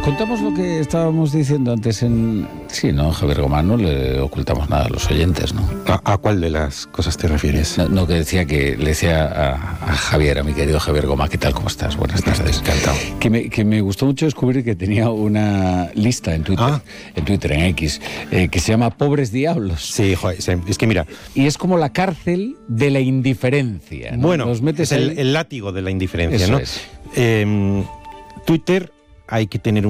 Contamos lo que estábamos diciendo antes en... Sí, ¿no? Javier Gomá, no le ocultamos nada a los oyentes, ¿no? ¿A cuál de las cosas te refieres? No, que le decía a Javier, a mi querido Javier Gomá, ¿qué tal? ¿Cómo estás? Buenas tardes. Encantado. Que me gustó mucho descubrir que tenía una lista en Twitter, en X, que se llama Pobres Diablos. Sí, joder, es que mira... Y es como la cárcel de la indiferencia, ¿no? Bueno, Los metes es el látigo de la indiferencia, Eso ¿no? es. Twitter hay que tener